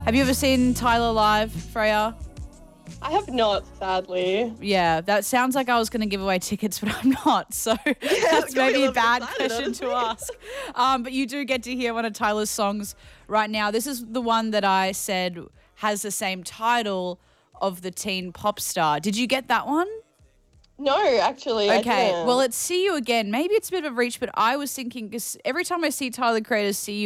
Have you ever seen Tyler live, Freya? I have not, sadly. Yeah, that sounds like I was going to give away tickets, but I'm not. So that's got me maybe a a little bit bad excited, question to honestly. ask. But you do get to hear one of Tyler's songs right now. This is the one that I said has the same title of the teen pop star. Did you get that one? No, actually, I Okay, didn't. well, it's See You Again. Maybe it's a bit of a reach, but I was thinking, because every time I see Tyler Creator's See You